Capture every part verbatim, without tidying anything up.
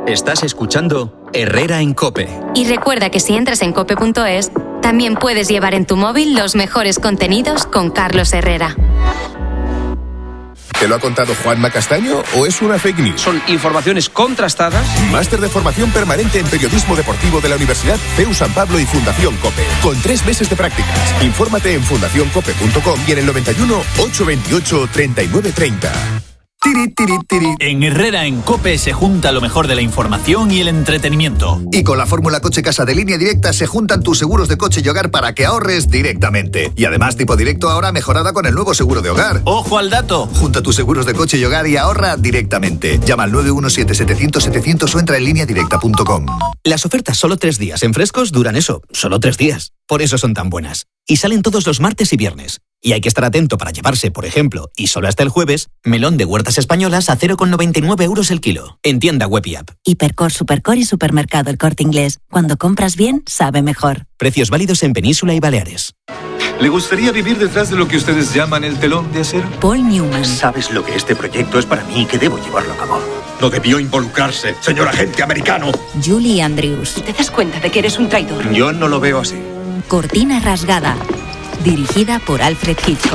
Estás escuchando Herrera en COPE. Y recuerda que si entras en cope punto es, también puedes llevar en tu móvil los mejores contenidos con Carlos Herrera. ¿Te lo ha contado Juanma Castaño o es una fake news? Son informaciones contrastadas. Máster de formación permanente en periodismo deportivo de la Universidad C E U San Pablo y Fundación COPE. Con tres meses de prácticas. Infórmate en fundación cope punto com y en el noventa y uno, ochocientos veintiocho, treinta y nueve treinta. Tiri, tiri, tiri. En Herrera en COPE se junta lo mejor de la información y el entretenimiento. Y con la fórmula Coche Casa de Línea Directa se juntan tus seguros de coche y hogar para que ahorres directamente. Y además tipo directo ahora mejorada con el nuevo seguro de hogar. ¡Ojo al dato! Junta tus seguros de coche y hogar y ahorra directamente. Llama al nueve uno siete, setecientos, setecientos o entra en línea directa punto com. Las ofertas solo tres días en Frescos duran eso, solo tres días. Por eso son tan buenas. Y salen todos los martes y viernes. Y hay que estar atento para llevarse, por ejemplo, y solo hasta el jueves, melón de huertas españolas a cero coma noventa y nueve euros el kilo. En tienda web y app. Hipercor, Supercor y Supermercado El Corte Inglés. Cuando compras bien, sabe mejor. Precios válidos en Península y Baleares. ¿Le gustaría vivir detrás de lo que ustedes llaman el telón de acero? Paul Newman. ¿Sabes lo que este proyecto es para mí y que debo llevarlo a cabo? No debió involucrarse, señor agente americano. Julie Andrews. ¿Te das cuenta de que eres un traidor? Yo no lo veo así. Cortina rasgada. Dirigida por Alfred Hitchcock.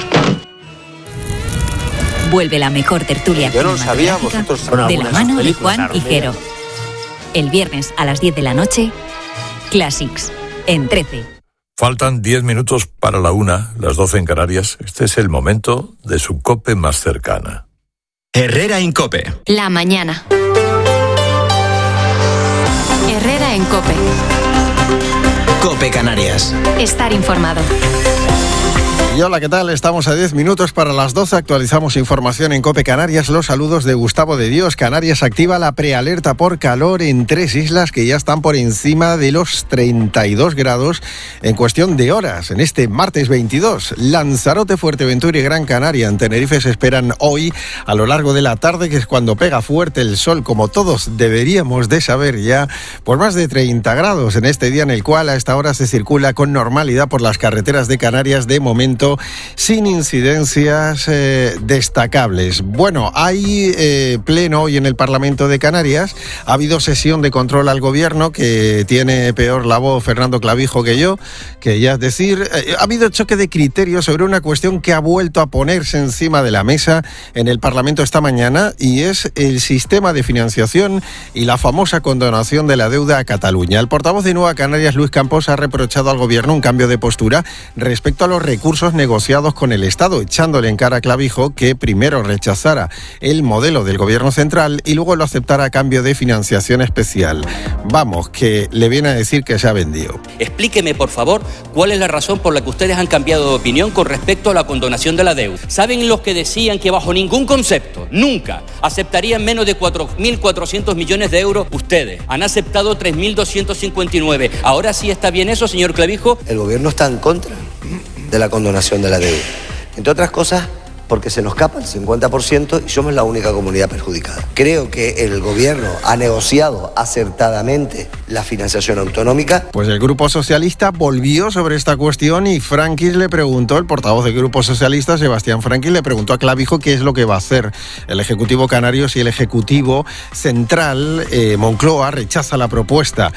Vuelve la mejor tertulia Yo no lo sabía, vosotros son de la mano de Juan claro, y Jero. El viernes a las diez de la noche, Classics, en trece. Faltan diez minutos para la una, las doce en Canarias. Este es el momento de su COPE más cercana. Herrera en COPE. La mañana. Herrera en COPE. COPE Canarias. Estar informado. Y hola, ¿qué tal? Estamos a diez minutos para las doce. Actualizamos información en COPE Canarias. Los saludos de Gustavo de Dios. Canarias activa la prealerta por calor en tres islas que ya están por encima de los treinta y dos grados en cuestión de horas. En este martes veintidós, Lanzarote, Fuerteventura y Gran Canaria. En Tenerife se esperan hoy a lo largo de la tarde, que es cuando pega fuerte el sol, como todos deberíamos de saber ya, por más de treinta grados en este día en el cual a esta hora se circula con normalidad por las carreteras de Canarias, de momento sin incidencias eh, destacables. Bueno, hay eh, pleno hoy en el Parlamento de Canarias. Ha habido sesión de control al gobierno, que tiene peor la voz Fernando Clavijo que yo, que ya es decir, eh, ha habido choque de criterios sobre una cuestión que ha vuelto a ponerse encima de la mesa en el Parlamento esta mañana, y es el sistema de financiación y la famosa condonación de la deuda a Cataluña. El portavoz de Nueva Canarias, Luis Campos, ha reprochado al gobierno un cambio de postura respecto a los recursos negociados con el Estado, echándole en cara a Clavijo que primero rechazara el modelo del gobierno central y luego lo aceptara a cambio de financiación especial. Vamos, que le viene a decir que se ha vendido. Explíqueme, por favor, cuál es la razón por la que ustedes han cambiado de opinión con respecto a la condonación de la deuda. ¿Saben los que decían que bajo ningún concepto, nunca, aceptarían menos de cuatro mil cuatrocientos millones de euros? Ustedes han aceptado tres mil doscientos cincuenta y nueve. ¿Ahora sí está bien eso, señor Clavijo? El gobierno está en contra de la condonación de la deuda, entre otras cosas porque se nos escapa el cincuenta por ciento y somos la única comunidad perjudicada. Creo que el gobierno ha negociado acertadamente la financiación autonómica. Pues el Grupo Socialista volvió sobre esta cuestión y Franquis le preguntó, el portavoz del Grupo Socialista, Sebastián Franquis, le preguntó a Clavijo qué es lo que va a hacer el Ejecutivo Canario si el Ejecutivo Central, eh, Moncloa, rechaza la propuesta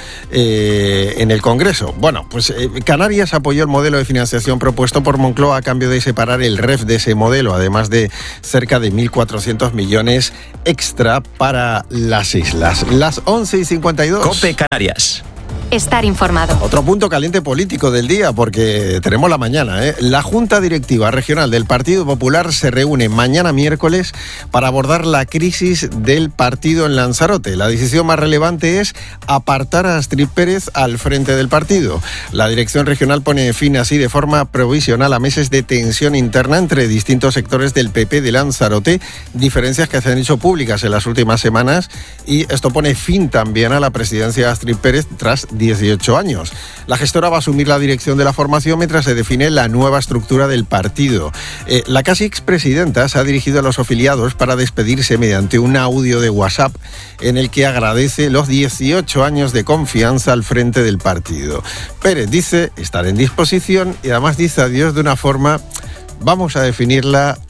eh, en el Congreso. Bueno, pues eh, Canarias apoyó el modelo de financiación propuesto por Moncloa a cambio de separar el R E F de ese modelo, además de cerca de mil cuatrocientos millones extra para las islas. Las once y cincuenta y dos. COPE Canarias. Estar informado. Otro punto caliente político del día, porque tenemos la mañana, ¿eh? La Junta Directiva Regional del Partido Popular se reúne mañana miércoles para abordar la crisis del partido en Lanzarote. La decisión más relevante es apartar a Astrid Pérez al frente del partido. La dirección regional pone fin así de forma provisional a meses de tensión interna entre distintos sectores del P P de Lanzarote, diferencias que se han hecho públicas en las últimas semanas, y esto pone fin también a la presidencia de Astrid Pérez tras dieciocho años. La gestora va a asumir la dirección de la formación mientras se define la nueva estructura del partido. Eh, la casi expresidenta se ha dirigido a los afiliados para despedirse mediante un audio de WhatsApp en el que agradece los dieciocho años de confianza al frente del partido. Pérez dice estar en disposición y además dice adiós de una forma, vamos a definirla,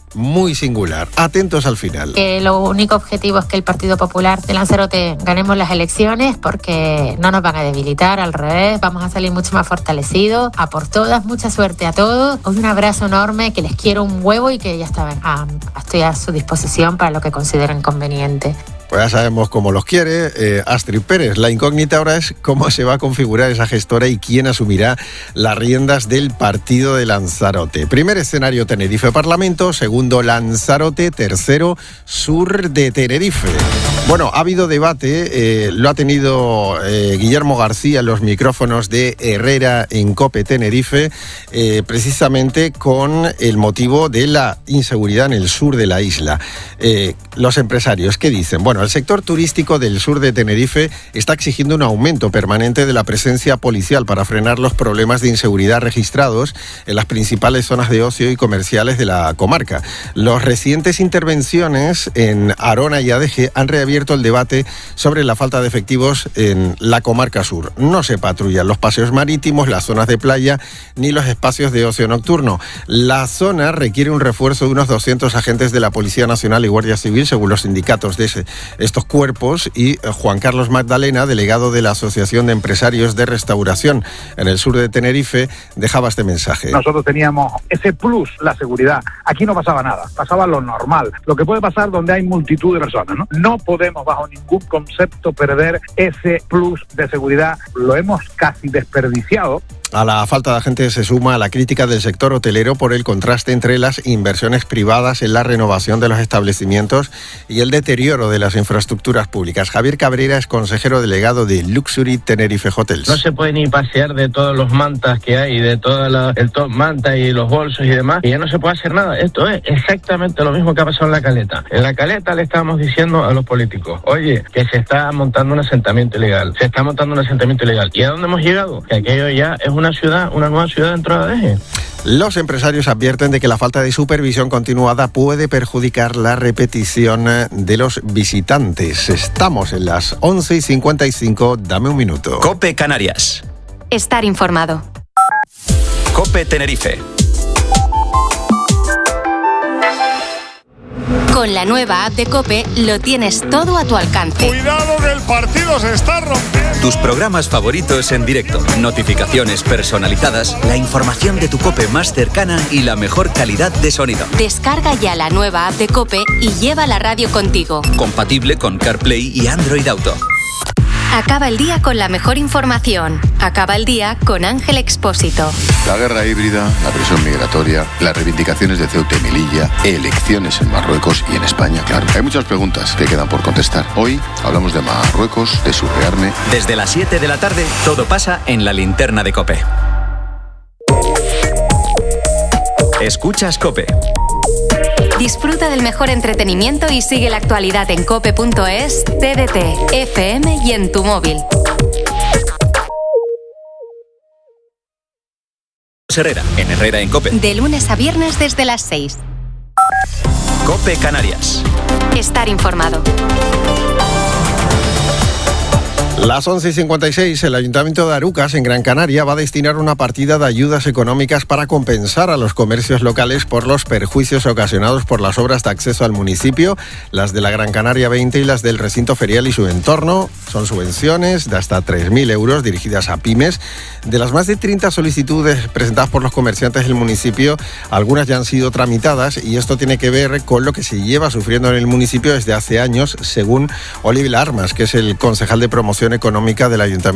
muy singular. Atentos al final. Que lo único objetivo es que el Partido Popular de Lanzarote ganemos las elecciones, porque no nos van a debilitar, al revés, vamos a salir mucho más fortalecidos. A por todas, mucha suerte a todos. Un abrazo enorme, que les quiero un huevo y que ya está, ah, estoy a su disposición para lo que consideren conveniente. Pues ya sabemos cómo los quiere eh, Astrid Pérez. La incógnita ahora es cómo se va a configurar esa gestora y quién asumirá las riendas del partido de Lanzarote. Primer escenario, Tenerife Parlamento. Segundo, Lanzarote. Tercero, Sur de Tenerife. Bueno, ha habido debate, eh, lo ha tenido eh, Guillermo García en los micrófonos de Herrera en COPE Tenerife, eh, precisamente con el motivo de la inseguridad en el sur de la isla. Eh, los empresarios, ¿qué dicen? Bueno, el sector turístico del sur de Tenerife está exigiendo un aumento permanente de la presencia policial para frenar los problemas de inseguridad registrados en las principales zonas de ocio y comerciales de la comarca. Las recientes intervenciones en Arona y Adeje han reabierto el debate sobre la falta de efectivos en la comarca sur. No se patrullan los paseos marítimos, las zonas de playa ni los espacios de ocio nocturno. La zona requiere un refuerzo de unos doscientos agentes de la Policía Nacional y Guardia Civil, según los sindicatos de ese, estos cuerpos, y Juan Carlos Magdalena, delegado de la Asociación de Empresarios de Restauración en el sur de Tenerife, dejaba este mensaje. Nosotros teníamos ese plus, la seguridad. Aquí no pasaba nada, pasaba lo normal. Lo que puede pasar donde hay multitud de personas, ¿no? No podemos bajo ningún concepto perder ese plus de seguridad. Lo hemos casi desperdiciado. A la falta de agentes se suma la crítica del sector hotelero por el contraste entre las inversiones privadas en la renovación de los establecimientos y el deterioro de las infraestructuras públicas. Javier Cabrera es consejero delegado de Luxury Tenerife Hotels. No se puede ni pasear de todos los mantas que hay, de todo la, el top manta y los bolsos y demás, y ya no se puede hacer nada. Esto es exactamente lo mismo que ha pasado en La Caleta. En La Caleta le estábamos diciendo a los políticos, oye, que se está montando un asentamiento ilegal, se está montando un asentamiento ilegal. ¿Y a dónde hemos llegado? Que aquello ya es una ciudad, una nueva ciudad dentro de Adeje. Los empresarios advierten de que la falta de supervisión continuada puede perjudicar la repetición de los visitantes. Estamos en las once y cincuenta y cinco, dame un minuto. COPE Canarias. Estar informado. COPE Tenerife. Con la nueva app de COPE lo tienes todo a tu alcance. ¡Cuidado que el partido se está rompiendo! Tus programas favoritos en directo, notificaciones personalizadas, la información de tu COPE más cercana y la mejor calidad de sonido. Descarga ya la nueva app de COPE y lleva la radio contigo. Compatible con CarPlay y Android Auto. Acaba el día con la mejor información. Acaba el día con Ángel Expósito. La guerra híbrida, la presión migratoria, las reivindicaciones de Ceuta y Melilla, elecciones en Marruecos y en España, claro. Hay muchas preguntas que quedan por contestar. Hoy hablamos de Marruecos, de su rearme. Desde las siete de la tarde, todo pasa en la linterna de COPE. Escuchas COPE. Disfruta del mejor entretenimiento y sigue la actualidad en cope punto es, T D T, F M y en tu móvil. Herrera, en Herrera en COPE. De lunes a viernes desde las seis. COPE Canarias. Estar informado. Las once y cincuenta y seis, el Ayuntamiento de Arucas, en Gran Canaria, va a destinar una partida de ayudas económicas para compensar a los comercios locales por los perjuicios ocasionados por las obras de acceso al municipio, las de la Gran Canaria veinte y las del recinto ferial y su entorno. Son subvenciones de hasta tres mil euros dirigidas a pymes. De las más de treinta solicitudes presentadas por los comerciantes del municipio, algunas ya han sido tramitadas y esto tiene que ver con lo que se lleva sufriendo en el municipio desde hace años, según Oliver Armas, que es el concejal de promoción económica del Ayuntamiento